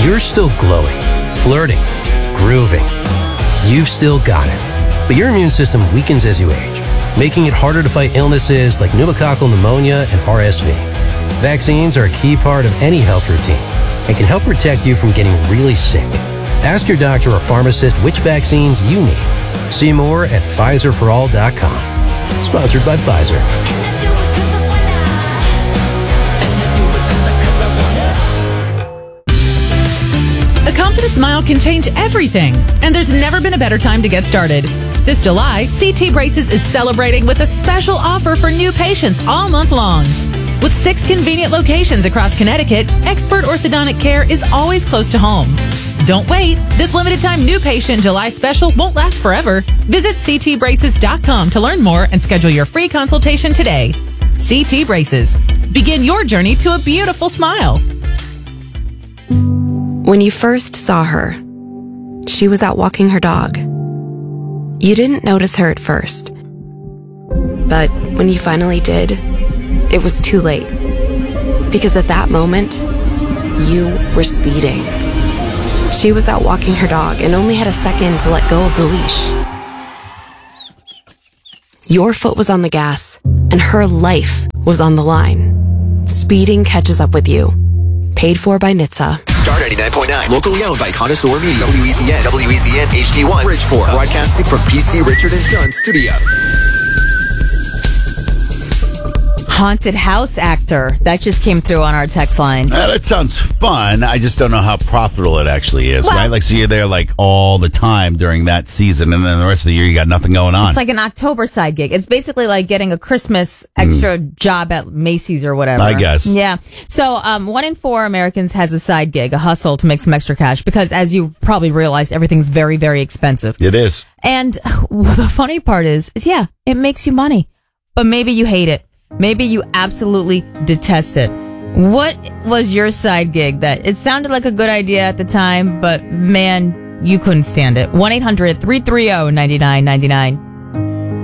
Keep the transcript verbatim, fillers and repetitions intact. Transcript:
You're still glowing, flirting, grooving. You've still got it. But your immune system weakens as you age, making it harder to fight illnesses like pneumococcal pneumonia and R S V. Vaccines are a key part of any health routine and can help protect you from getting really sick. Ask your doctor or pharmacist which vaccines you need. See more at Pfizer for all dot com. Sponsored by Pfizer. A confident smile can change everything, and there's never been a better time to get started. This July, C T Braces is celebrating with a special offer for new patients all month long. With six convenient locations across Connecticut, expert orthodontic care is always close to home. Don't wait. This limited time new patient July special won't last forever. Visit C T braces dot com to learn more and schedule your free consultation today. C T Braces. Begin your journey to a beautiful smile. When you first saw her, she was out walking her dog. You didn't notice her at first. But when you finally did, it was too late. Because at that moment, you were speeding. She was out walking her dog and only had a second to let go of the leash. Your foot was on the gas, and her life was on the line. Speeding catches up with you. Paid for by N H T S A. Star ninety-nine point nine, locally owned by Connoisseur Media. W E Z N, W E Z N H D one, Bridgeport. Broadcasting from P C Richard and Son Studio. Haunted house actor. That just came through on our text line. Uh, that sounds fun. I just don't know how profitable it actually is, Well- right? Like, so you're there like all the time during that season, and then the rest of the year you got nothing going on. It's like an October side gig. It's basically like getting a Christmas extra mm. job at Macy's or whatever. I guess. Yeah. So um, one in four Americans has a side gig, a hustle to make some extra cash because, as you've probably realized, everything's very, very expensive. It is. And the funny part is, is yeah, it makes you money. But maybe you hate it. Maybe you absolutely detest it. What was your side gig that it sounded like a good idea at the time, but man, you couldn't stand it? one eight hundred three three zero nine nine nine nine.